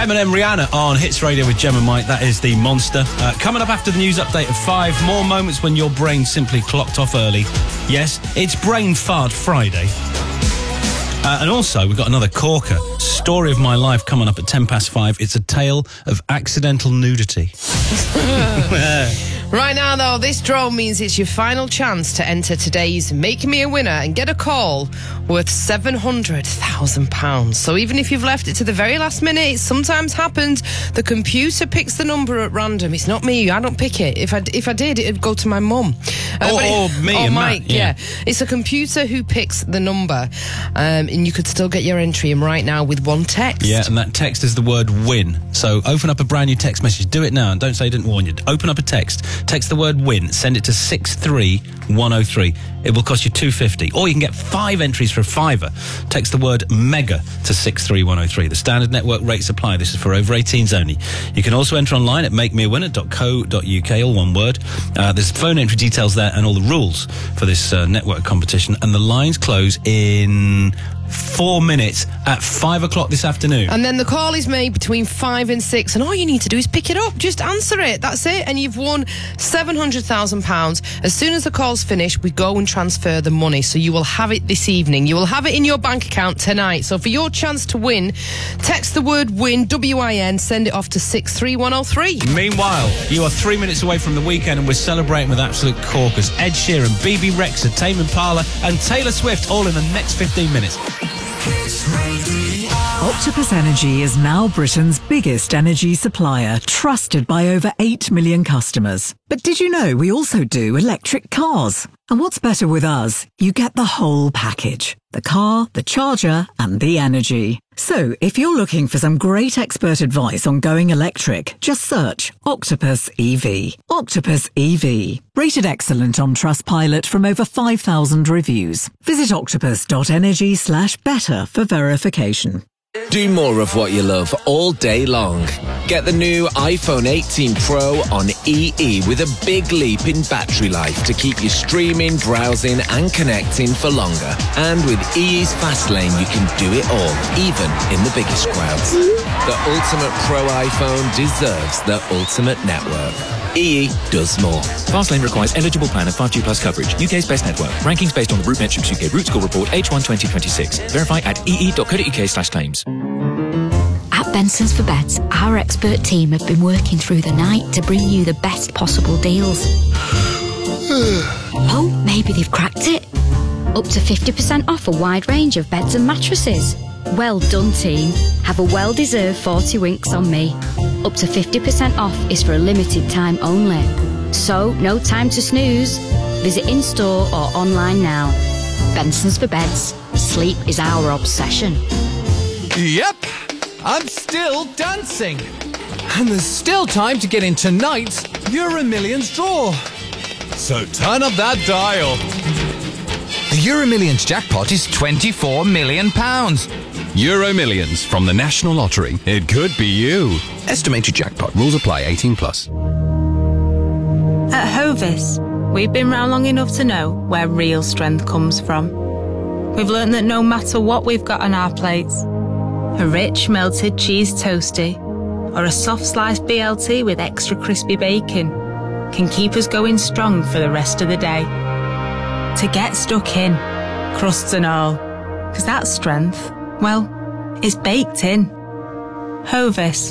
Eminem, Rihanna on Hits Radio with Gem and Mike. That is the monster. Coming up after the news update of 5, more moments when your brain simply clocked off early. Yes, it's Brain Fart Friday. And also, we've got another corker. Story of my life coming up at 5:10. It's a tale of accidental nudity. Right now, though, this draw means it's your final chance to enter today's Make Me a Winner and get a call worth £700,000. So even if you've left it to the very last minute, it sometimes happens. The computer picks the number at random. It's not me. I don't pick it. If I did, it'd go to my mum. Or me and Mike, Matt. Yeah. It's a computer who picks the number. And you could still get your entry in right now with one text. Yeah, and that text is the word win. So open up a brand new text message. Do it now and don't say I didn't warn you. Open up a text. Text the word win. Send it to 63103. It will cost you $2.50. Or you can get 5 entries for £5. Text the word mega to 63103. The standard network rates apply. This is for over 18s only. You can also enter online at makemeawinner.co.uk, all one word. There's phone entry details there and all the rules for this network competition. And the lines close in 4 minutes at 5 o'clock this afternoon. And then the call is made between 5 and 6, and all you need to do is pick it up. Just answer it. That's it. And you've won £700,000. As soon as the call's finished, we go and transfer the money. So you will have it this evening. You will have it in your bank account tonight. So for your chance to win, text the word win, WIN, send it off to 63103. Meanwhile, you are 3 minutes away from the weekend and we're celebrating with absolute corkers. Ed Sheeran, BB Rexa, Tame Impala and Taylor Swift all in the next 15 minutes. Octopus Energy is now Britain's biggest energy supplier, trusted by over 8 million customers. But did you know we also do electric cars? And what's better with us? You get the whole package. The car, the charger, and the energy. So, if you're looking for some great expert advice on going electric, just search Octopus EV. Octopus EV. Rated excellent on Trustpilot from over 5,000 reviews. Visit octopus.energy/better for verification. Do more of what you love all day long. Get the new iPhone 18 Pro on EE with a big leap in battery life to keep you streaming, browsing and connecting for longer. And with EE's Fast Lane, you can do it all, even in the biggest crowds. The ultimate Pro iPhone deserves the ultimate network. EE does more. Fastlane requires eligible plan and 5G plus coverage. UK's best network. Rankings based on the Root Metrics UK Root Score Report H1 2026. Verify at ee.co.uk/claims. At Benson's for Beds, our expert team have been working through the night to bring you the best possible deals. Oh, maybe they've cracked it. Up to 50% off a wide range of beds and mattresses. Well done, team. Have a well-deserved 40 winks on me. Up to 50% off is for a limited time only. So, no time to snooze. Visit in-store or online now. Benson's for Beds. Sleep is our obsession. Yep, I'm still dancing. And there's still time to get in tonight's Euro Millions draw. So turn up that dial. The Euro Millions jackpot is £24 million. Euro Millions from the National Lottery. It could be you. Estimated jackpot. Rules apply. 18 plus. At Hovis, we've been round long enough to know where real strength comes from. We've learned that no matter what we've got on our plates, a rich melted cheese toastie or a soft sliced BLT with extra crispy bacon can keep us going strong for the rest of the day. To get stuck in, crusts and all, because that strength, well, it's baked in. Hovis.